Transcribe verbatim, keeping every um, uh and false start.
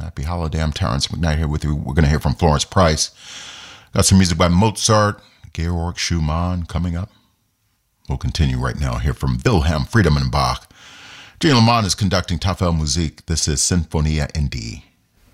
Happy holiday. I'm Terrence McKnight here with you. We're going to hear from Florence Price. Got some music by Mozart, Georg Schumann coming up. We'll continue right now. Hear from Wilhelm Friedemann Bach. Gene Lamont is conducting Tafel Musik. This is Sinfonia in D.